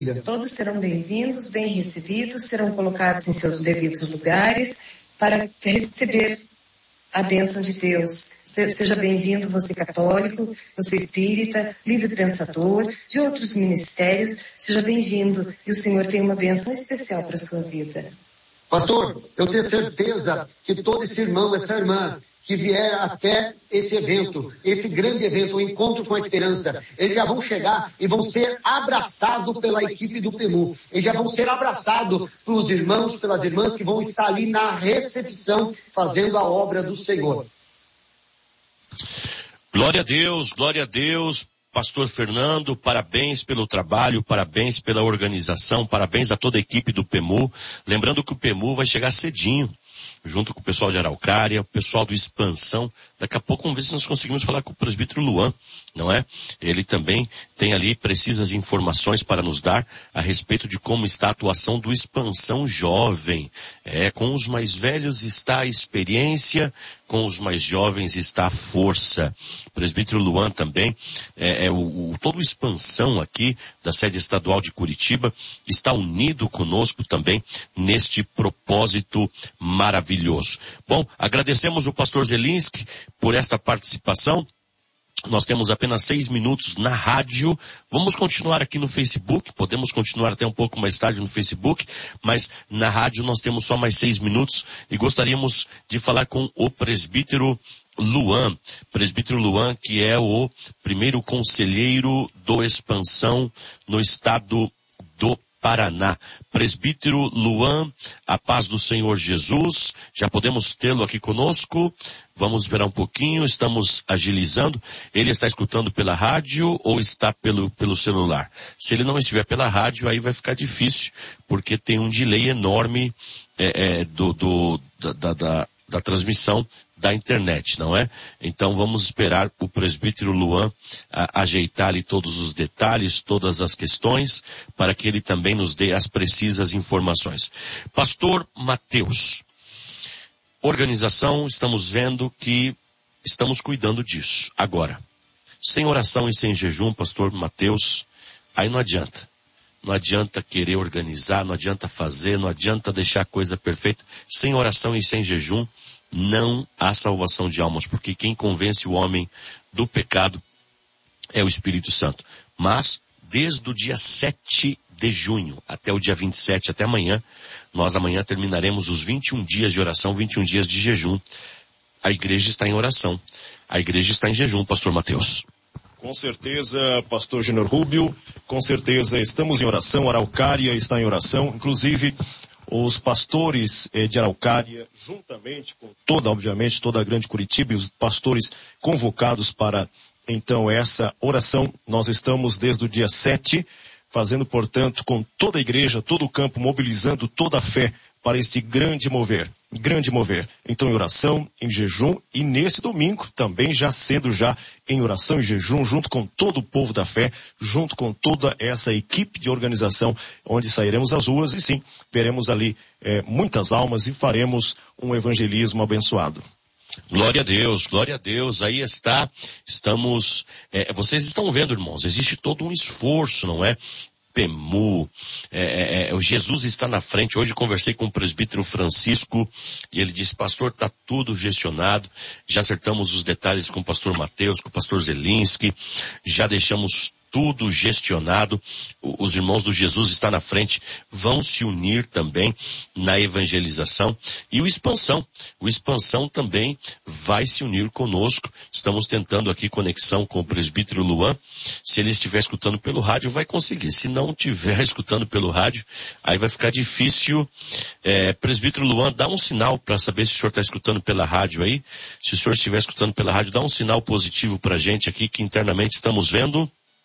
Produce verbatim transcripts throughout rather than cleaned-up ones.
Todos serão bem-vindos, bem recebidos, serão colocados em seus devidos lugares para receber a bênção de Deus. Seja bem-vindo você católico, você espírita, livre pensador, de outros ministérios, seja bem-vindo e o Senhor tem uma bênção especial para a sua vida. Pastor, eu tenho certeza que todo esse irmão, essa irmã que vier até esse evento, esse grande evento, o Encontro com a Esperança, eles já vão chegar e vão ser abraçados pela equipe do P E M U. Eles já vão ser abraçados pelos irmãos, pelas irmãs que vão estar ali na recepção, fazendo a obra do Senhor. Glória a Deus, glória a Deus. Pastor Fernando, parabéns pelo trabalho, parabéns pela organização, parabéns a toda a equipe do P E M U. Lembrando que o P E M U vai chegar cedinho, junto com o pessoal de Araucária, o pessoal do Expansão. Daqui a pouco vamos ver se nós conseguimos falar com o presbítero Luan, não é? Ele também tem ali precisas informações para nos dar a respeito de como está a atuação do Expansão Jovem. É, com os mais velhos está a experiência, com os mais jovens está a força. O presbítero Luan também, é, é o, o, todo o Expansão aqui da sede estadual de Curitiba está unido conosco também neste propósito maravilhoso. Bom, agradecemos o pastor Zelinski por esta participação. Nós temos apenas seis minutos na rádio. Vamos continuar aqui no Facebook. Podemos continuar até um pouco mais tarde no Facebook, mas na rádio nós temos só mais seis minutos e gostaríamos de falar com o presbítero Luan. Presbítero Luan, que é o primeiro conselheiro do Expansão no estado do Paraná. Presbítero Luan, a paz do Senhor Jesus. Já podemos tê-lo aqui conosco. Vamos esperar um pouquinho, estamos agilizando. Ele está escutando pela rádio ou está pelo, pelo celular? Se ele não estiver pela rádio, aí vai ficar difícil, porque tem um delay enorme é, é, do, do, da, da, da, da transmissão da internet, não é? Então vamos esperar o presbítero Luan a, ajeitar ali todos os detalhes, todas as questões, para que ele também nos dê as precisas informações. Pastor Mateus, organização, estamos vendo que estamos cuidando disso. Agora, sem oração e sem jejum, pastor Mateus, aí não adianta. Não adianta querer organizar, não adianta fazer, não adianta deixar a coisa perfeita. Sem oração e sem jejum, não há salvação de almas, porque quem convence o homem do pecado é o Espírito Santo. Mas, desde o dia sete de junho até o dia vinte e sete, até amanhã, nós amanhã terminaremos os vinte e um dias de oração, vinte e um dias de jejum. A igreja está em oração. A igreja está em jejum, pastor Mateus. Com certeza, pastor Júnior Rubio, com certeza estamos em oração, Araucária está em oração, inclusive os pastores eh, de Araucária, juntamente com toda, obviamente, toda a grande Curitiba e os pastores convocados para, então, essa oração. Nós estamos desde o dia sete, fazendo, portanto, com toda a igreja, todo o campo, mobilizando toda a fé para este grande mover, grande mover. Então, em oração, em jejum, e nesse domingo, também já sendo já em oração e jejum, junto com todo o povo da fé, junto com toda essa equipe de organização, onde sairemos às ruas e sim, veremos ali eh, muitas almas e faremos um evangelismo abençoado. Glória a Deus, glória a Deus, aí está, estamos, é, vocês estão vendo, irmãos, existe todo um esforço, não é? P E M U, é, é, o Jesus está na frente. Hoje conversei com o presbítero Francisco e ele disse, pastor, está tudo gestionado, já acertamos os detalhes com o pastor Mateus, com o pastor Zelinski, já deixamos tudo gestionado. Os irmãos do Jesus estão na frente, vão se unir também na evangelização. E o Expansão, o Expansão também vai se unir conosco. Estamos tentando aqui conexão com o presbítero Luan. Se ele estiver escutando pelo rádio, vai conseguir. Se não estiver escutando pelo rádio, aí vai ficar difícil. É, presbítero Luan, dá um sinal para saber se o senhor está escutando pela rádio aí. Se o senhor estiver escutando pela rádio, dá um sinal positivo para a gente aqui, que internamente estamos vendo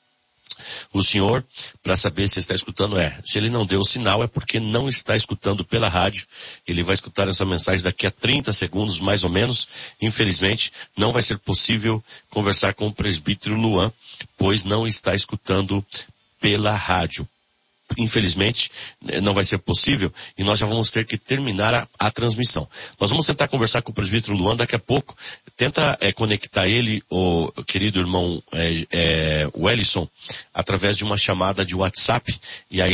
o senhor, para saber se está escutando. É, se ele não deu o sinal é porque não está escutando pela rádio. Ele vai escutar essa mensagem daqui a trinta segundos, mais ou menos. Infelizmente, não vai ser possível conversar com o presbítero Luan, pois não está escutando pela rádio. Infelizmente, não vai ser possível e nós já vamos ter que terminar a, a transmissão. Nós vamos tentar conversar com o presbítero Luan daqui a pouco. Tenta é, conectar ele, o querido irmão é, é, Wellison, através de uma chamada de WhatsApp, e aí